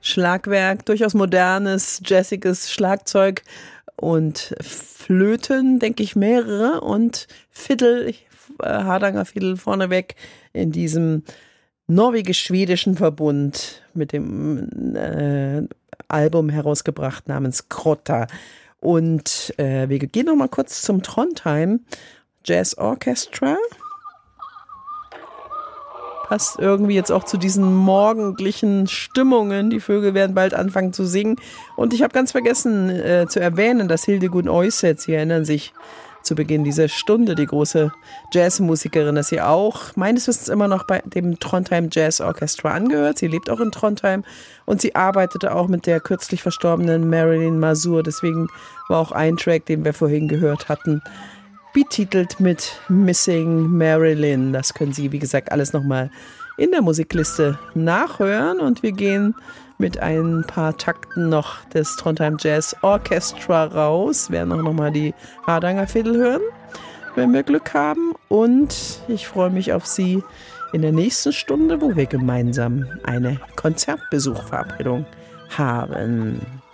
Schlagwerk, durchaus modernes, jazziges Schlagzeug und Flöten, denke ich, mehrere und Fiddle, Hardanger Fiddle vorneweg in diesem norwegisch-schwedischen Verbund mit dem Album herausgebracht namens Krotta. Und wir gehen noch mal kurz zum Trondheim Jazz Orchestra. Passt irgendwie jetzt auch zu diesen morgendlichen Stimmungen. Die Vögel werden bald anfangen zu singen. Und ich habe ganz vergessen zu erwähnen, dass Hildegunn Eussetz, Sie erinnern sich, zu Beginn dieser Stunde, die große Jazzmusikerin, dass sie auch meines Wissens immer noch bei dem Trondheim Jazz Orchestra angehört. Sie lebt auch in Trondheim und sie arbeitete auch mit der kürzlich verstorbenen Marilyn Masur. Deswegen war auch ein Track, den wir vorhin gehört hatten, betitelt mit Missing Marilyn. Das können Sie, wie gesagt, alles nochmal in der Musikliste nachhören. Und wir gehen mit ein paar Takten noch des Trondheim Jazz Orchestra raus. Werden auch nochmal die Hardanger Fiddle hören, wenn wir Glück haben. Und ich freue mich auf Sie in der nächsten Stunde, wo wir gemeinsam eine Konzertbesuchverabredung haben.